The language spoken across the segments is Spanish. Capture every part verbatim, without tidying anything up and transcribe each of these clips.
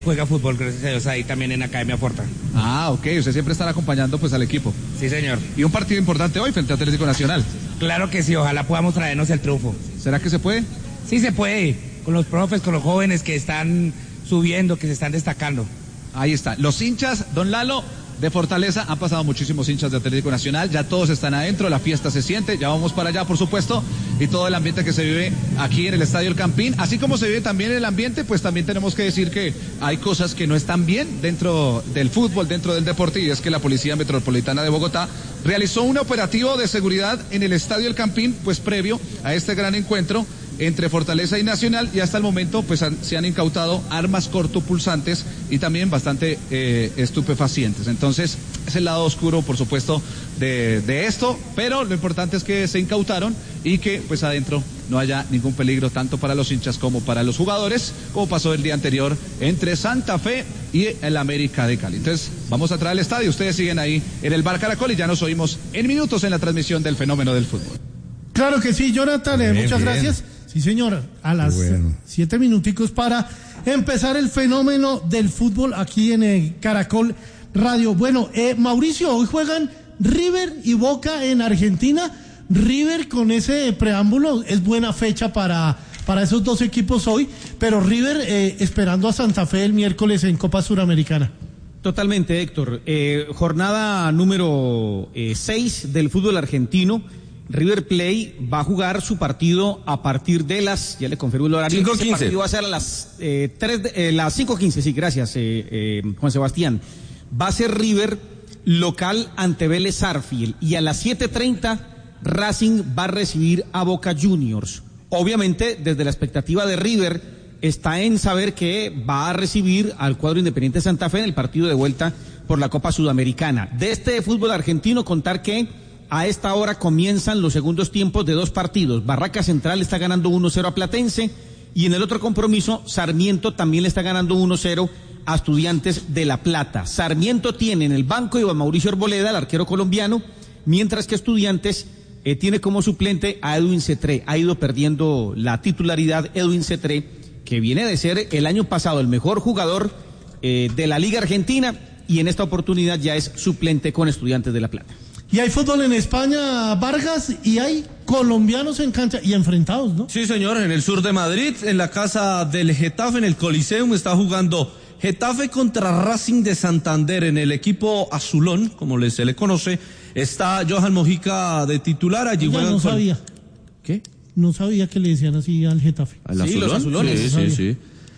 Juega fútbol, gracias a Dios, ahí también en Academia Forta. Ah, ok, usted siempre estará acompañando pues al equipo. Sí, señor. Y un partido importante hoy frente a Atlético Nacional. Claro que sí, ojalá podamos traernos el triunfo. ¿Será que se puede? Sí se puede, con los profes, con los jóvenes que están subiendo, que se están destacando. Ahí está, los hinchas, don Lalo, de Fortaleza, han pasado muchísimos hinchas de Atlético Nacional, ya todos están adentro, la fiesta se siente, ya vamos para allá por supuesto, y todo el ambiente que se vive aquí en el Estadio El Campín, así como se vive también el ambiente, pues también tenemos que decir que hay cosas que no están bien dentro del fútbol, dentro del deporte, y es que la Policía Metropolitana de Bogotá realizó un operativo de seguridad en el Estadio El Campín, pues previo a este gran encuentro entre Fortaleza y Nacional, y hasta el momento pues han, se han incautado armas cortopulsantes y también bastante eh, estupefacientes. Entonces es el lado oscuro, por supuesto, de, de esto, pero lo importante es que se incautaron y que pues adentro no haya ningún peligro tanto para los hinchas como para los jugadores, como pasó el día anterior entre Santa Fe y el América de Cali. Entonces vamos a traer al estadio, ustedes siguen ahí en el Bar Caracol y ya nos oímos en minutos en la transmisión del Fenómeno del Fútbol. Claro que sí, Jonathan, eh, Bien, muchas bien. gracias. Sí, señor, a las bueno. siete minuticos para empezar el Fenómeno del Fútbol aquí en eh, Caracol Radio. Bueno, eh, Mauricio, hoy juegan River y Boca en Argentina. River con ese preámbulo es buena fecha para, para esos dos equipos hoy, pero River eh, esperando a Santa Fe el miércoles en Copa Suramericana. Totalmente, Héctor. Eh, jornada número seis eh, del fútbol argentino. River Plate va a jugar su partido a partir de las, ya le confirmo el horario, cinco ese quince. partido va a ser a las eh, tres de, eh, las cinco quince, sí, gracias, eh, eh, Juan Sebastián. Va a ser River local ante Vélez Sarsfield y a las siete treinta Racing va a recibir a Boca Juniors. Obviamente, desde la expectativa de River está en saber que va a recibir al cuadro Independiente Santa Fe en el partido de vuelta por la Copa Sudamericana. De este fútbol argentino, contar que a esta hora comienzan los segundos tiempos de dos partidos. Barraca Central está ganando uno cero a Platense y en el otro compromiso Sarmiento también le está ganando uno cero a Estudiantes de La Plata. Sarmiento tiene en el banco a Iván Mauricio Arboleda, el arquero colombiano, mientras que Estudiantes eh, tiene como suplente a Edwin Cetré. Ha ido perdiendo la titularidad Edwin Cetré, que viene de ser el año pasado el mejor jugador eh, de la Liga Argentina y en esta oportunidad ya es suplente con Estudiantes de La Plata. Y hay fútbol en España, Vargas, y hay colombianos en cancha y enfrentados, ¿no? Sí, señor, en el sur de Madrid, en la casa del Getafe, en el Coliseum, está jugando Getafe contra Racing de Santander. En el equipo azulón, como se le conoce, está Johan Mojica de titular. Allí Ya juegan no con... sabía. ¿Qué? No sabía que le decían así al Getafe. ¿Al Sí, los azulones. Sí, sí, sí.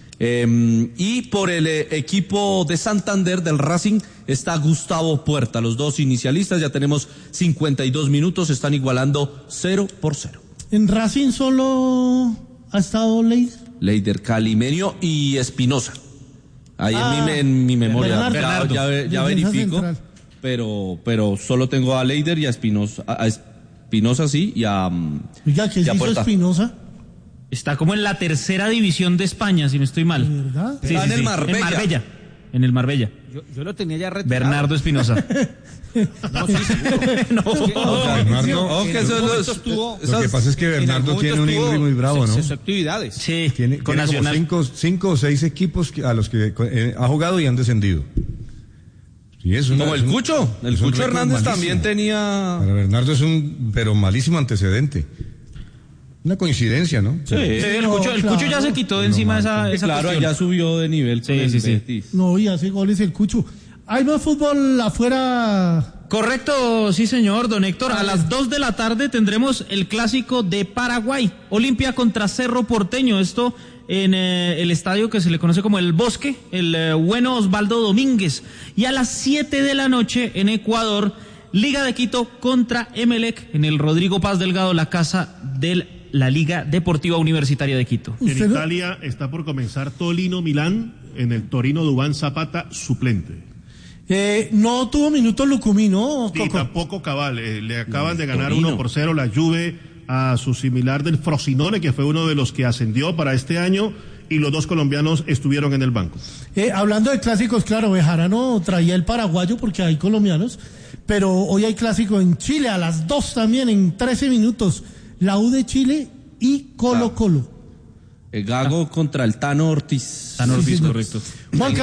Eh, y por el eh, equipo de Santander del Racing está Gustavo Puerta. Los dos inicialistas, ya tenemos cincuenta y dos minutos, están igualando cero por cero. En Racing solo ha estado Leider. Leider, Calimenio y Espinosa. Ahí Ah, en, mi, en mi memoria Bernardo. ya, ya, ya Defensa verifico, central. pero pero solo tengo a Leider y a Espinosa, a Espinosa sí, y a, Oiga, ¿qué y se a hizo Puerta. Espinosa? Está como en la tercera división de España, si no estoy mal. ¿De verdad? Sí, Está sí, en el sí. Marbella. En Marbella. En el Marbella. Yo, yo lo tenía ya retirado. Bernardo Espinosa. No, sí, seguro. No. Es que- No, Bernardo, Oh, que en eso algún es- momento estuvo- Lo que pasa es que en Bernardo algún tiene un momento Ingrid muy bravo, estuvo ¿no? sus actividades. Sí, Tiene, con tiene como Nacional. cinco, cinco o seis equipos que- a los que eh, ha jugado y han descendido. Sí, es una- Como es el un- Cucho, el es un Cucho récord Hernández malísimo. también tenía... Para Bernardo es un, pero malísimo antecedente. Una coincidencia, ¿no? Sí, Sí, el Cucho, el Cucho ya se quitó de encima esa, esa claro, cuestión. ya subió de nivel con Sí, el sí, sí. Betis. No, y hace goles el Cucho. ¿Hay más fútbol afuera? Correcto, sí señor, don Héctor. A las dos de la tarde tendremos el clásico de Paraguay. Olimpia contra Cerro Porteño. Esto en eh, el estadio que se le conoce como El Bosque, el eh, bueno Osvaldo Domínguez. Y a las siete de la noche en Ecuador, Liga de Quito contra Emelec en el Rodrigo Paz Delgado, la casa de la Liga Deportiva Universitaria de Quito. ¿Usted En no? Italia está por comenzar Torino Milán, en el Torino Duván Zapata suplente. Eh, no tuvo minutos Lucumí, ¿no, Y Coco? tampoco Cabal, eh, le acaban de ganar Torino. uno por cero la Juve a su similar del Frosinone, que fue uno de los que ascendió para este año, y los dos colombianos estuvieron en el banco. Eh, hablando de clásicos, claro, Bejarano traía el paraguayo porque hay colombianos, pero hoy hay clásico en Chile a las dos también, en trece minutos. La U de Chile y Colo Colo. Eh, Gago contra el Tano Ortiz. Tan Ortiz, correcto. Juan